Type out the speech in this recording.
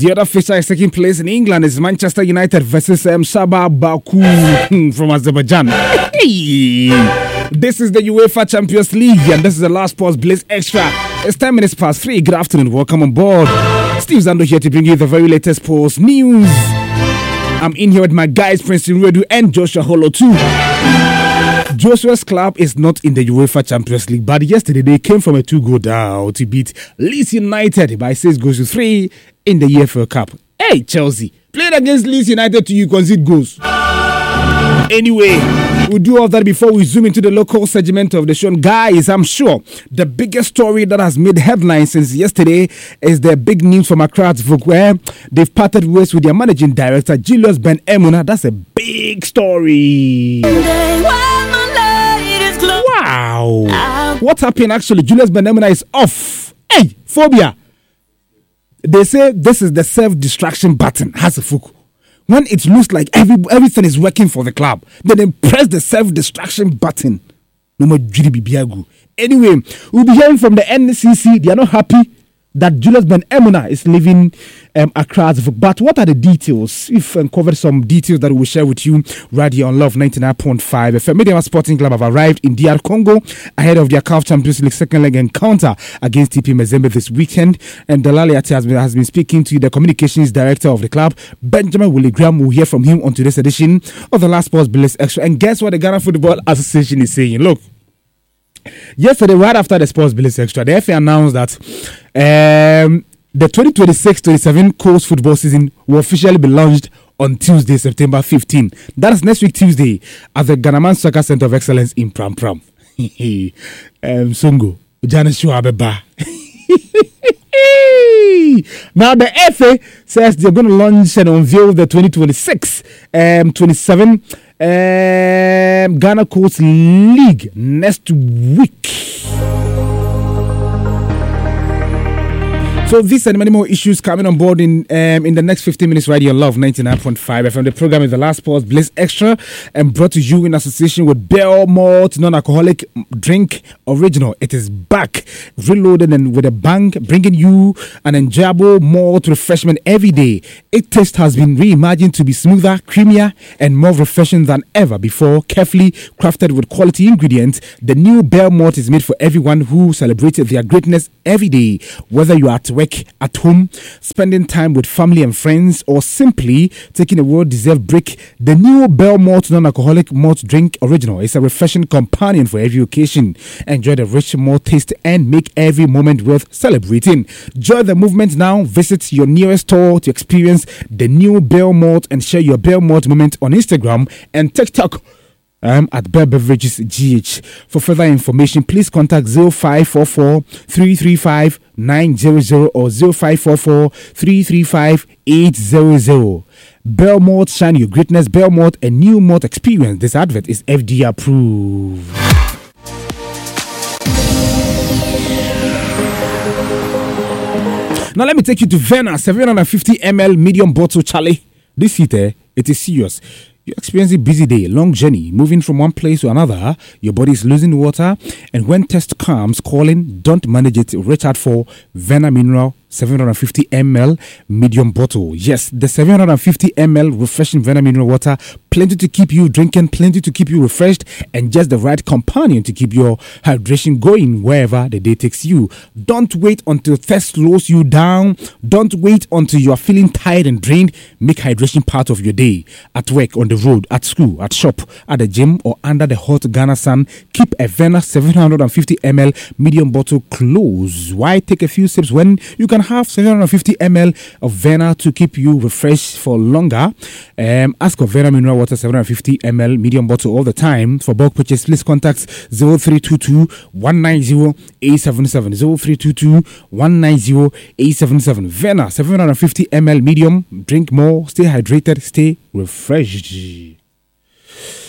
The other fixture is taking place in England is Manchester United versus Sabah Baku from Azerbaijan. This is the UEFA Champions League and this is the last Sports Blitz Extra. It's 10 minutes past 3. Good afternoon. Welcome on board. Steve Zando here to bring you the very latest sports news. I'm in here with my guys, Prince Redu and Joshua Holo too. Joshua's club is not in the UEFA Champions League, but yesterday they came from a 2-goal down to beat Leeds United by 6-3 in the EFL Cup. Hey, Chelsea, played against Leeds United till you concede goals. Anyway, we'll do all that before we zoom into the local segment of the show. And guys, I'm sure the biggest story that has made headlines since yesterday is the big news from Accra, where they've parted ways with their managing director, Julius Ben Emuna. That's a big story. Wow. What happened actually? Julius Ben Emuna is off. Hey, phobia. They say this is the self-distraction button. Has a fuku. When it looks like everything is working for the club, then they press the self-distraction button. No more Bibiagu. Anyway, we'll be hearing from the NCC. They are not happy that Julius Ben Emuna is leaving Accra. But what are the details? If covered some details that we'll share with you right here on Love 99.5 FM. Media Sporting Club have arrived in DR Congo ahead of their CAF Champions League second leg encounter against TP Mazembe this weekend. And Delali Ati has been speaking to the communications director of the club, Benjamin Willie Graham. We'll hear from him on today's edition of the Last Sports Blitz Extra. And guess what the Ghana Football Association is saying? Look, yesterday, right after the Sports Blitz Extra, the FA announced that the 2026-27 Coast football season will officially be launched on Tuesday, September 15. That is next week, Tuesday, at the Ghanaman Soccer Center of Excellence in Pram Pram. Songo, Janice Shuabeba. Now, the FA says they're going to launch and unveil the 2026-27 Ghana Coast League next week. So these and many more issues coming on board in the next 15 minutes right here on Love 99.5 FM. The program is the Last Sports Blitz Extra and brought to you in association with Bell Malt Non-Alcoholic Drink Original. It is back, reloaded and with a bang, bringing you an enjoyable malt refreshment every day. Its taste has been reimagined to be smoother, creamier, and more refreshing than ever before. Carefully crafted with quality ingredients, the new Bell Malt is made for everyone who celebrates their greatness every day. Whether you are at work, at home, spending time with family and friends, or simply taking a well-deserved break, the new Bell Malt Non-Alcoholic Malt Drink Original is a refreshing companion for every occasion. Enjoy the rich malt taste and make every moment worth celebrating. Join the movement now. Visit your nearest store to experience the new Bell Malt and share your Bell Malt moment on Instagram and TikTok. At Bell Beverages GH. For further information, please contact 0544 335 900 or 0544 335 800. Bell Malt, shine your greatness. Bell Malt, a new malt experience. This advert is FDA approved. Now let me take you to Vena 750 ml medium bottle. Charlie, this heat, it is serious. You're experiencing a busy day, long journey, moving from one place to another. Your body is losing water, and when test comes calling, don't manage it. Reach out for Vena Mineral 750 ml medium bottle. Yes, the 750 ml refreshing Vena mineral water, plenty to keep you drinking, plenty to keep you refreshed, and just the right companion to keep your hydration going wherever the day takes you. Don't wait until thirst slows you down. Don't wait until you are feeling tired and drained. Make hydration part of your day. At work, on the road, at school, at shop, at the gym, or under the hot Ghana sun, keep a Vena 750 ml medium bottle close. Why take a few sips when you can have 750 ml of Vena to keep you refreshed for longer? Ask for Vena mineral water 750 ml medium bottle all the time. For bulk purchase, please contact 0322 190 877 0322 190 877. Vena 750 ml medium. Drink more, stay hydrated, stay refreshed.